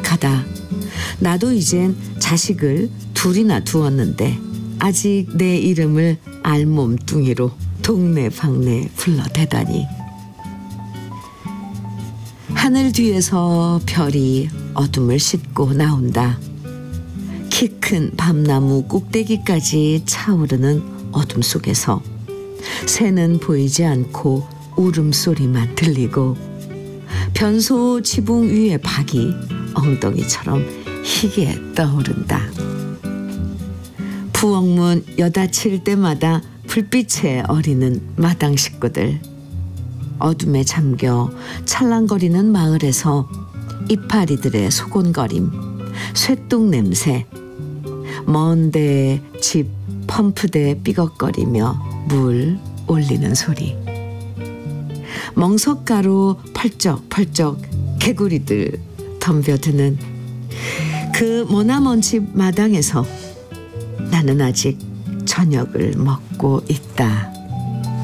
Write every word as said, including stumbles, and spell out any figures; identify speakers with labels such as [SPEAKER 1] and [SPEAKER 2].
[SPEAKER 1] 생각하다 나도 이젠 자식을 둘이나 두었는데 아직 내 이름을 알몸뚱이로 동네방네 불러대다니. 하늘 뒤에서 별이 어둠을 씻고 나온다. 키 큰 밤나무 꼭대기까지 차오르는 어둠 속에서 새는 보이지 않고 울음소리만 들리고 변소 지붕 위의 박이 엉덩이처럼 희게 떠오른다. 부엌문 여닫힐 때마다 불빛에 어리는 마당 식구들. 어둠에 잠겨 찰랑거리는 마을에서 이파리들의 소곤거림, 쇠똥 냄새, 먼데 집 펌프대 삐걱거리며 물 올리는 소리. 멍석가루 펄쩍펄쩍 개구리들 덤벼드는 그 머나먼 집 마당에서 나는 아직 저녁을 먹고 있다.